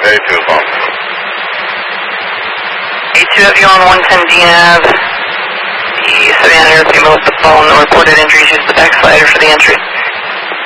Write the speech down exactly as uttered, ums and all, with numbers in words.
A two is on. A two of you on one ten D Nav. The seven hundred came off the phone. The reported entries use the backslider for the entry.